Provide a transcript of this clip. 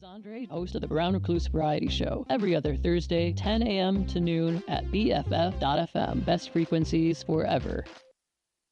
Andre, host of the Brown Recluse Variety Show, every other Thursday, 10 a.m. to noon at BFF.FM. Best frequencies forever.